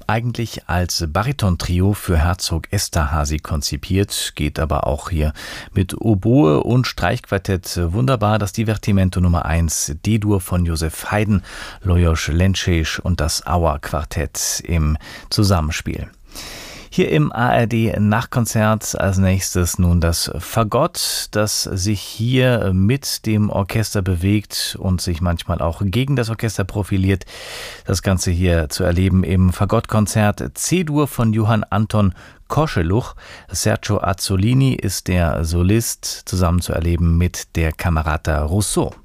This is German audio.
eigentlich als Baritontrio für Herzog Esterházy konzipiert, geht aber auch hier mit Oboe und Streichquartett wunderbar. Das Divertimento Nummer 1, D-Dur von Josef Haydn, Lajos Lencsés und das Auer-Quartett im Zusammenspiel. Hier im ARD-Nachtkonzert als nächstes nun das Fagott, das sich hier mit dem Orchester bewegt und sich manchmal auch gegen das Orchester profiliert. Das Ganze hier zu erleben im Fagottkonzert C-Dur von Johann Anton Koscheluch. Sergio Azzolini ist der Solist, zusammen zu erleben mit der Camerata Rousseau.